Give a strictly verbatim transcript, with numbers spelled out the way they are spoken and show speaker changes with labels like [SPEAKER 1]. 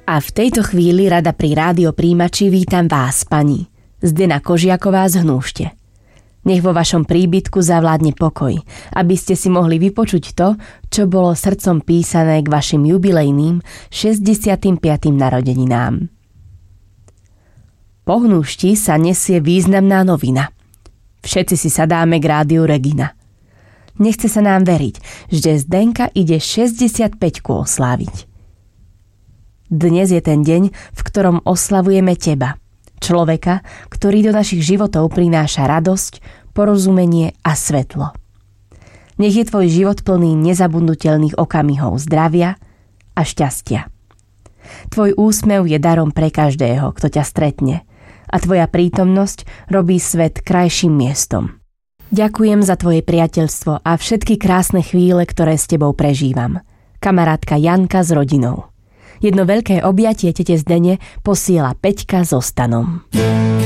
[SPEAKER 1] A v tejto chvíli rada pri rádiopríjimači vítam vás, pani Zdena Kožiaková z Hnúšte. Nech vo vašom príbytku zavládne pokoj, aby ste si mohli vypočuť to, čo bolo srdcom písané k vašim jubilejným šesťdesiatym piatym narodeninám. Po Hnúšti sa nesie významná novina. Všetci si sadáme k rádiu Regina. Nechce sa nám veriť, že Zdenka ide šesťdesiatpäťku osláviť. Dnes je ten deň, v ktorom oslavujeme teba, človeka, ktorý do našich životov prináša radosť, porozumenie a svetlo. Nech je tvoj život plný nezabudnutelných okamihov zdravia a šťastia. Tvoj úsmev je darom pre každého, kto ťa stretne, a tvoja prítomnosť robí svet krajším miestom. Ďakujem za tvoje priateľstvo a všetky krásne chvíle, ktoré s tebou prežívam. Kamarátka Janka s rodinou. Jedno veľké objatie tete Zdene posiela Peťka so Stanom.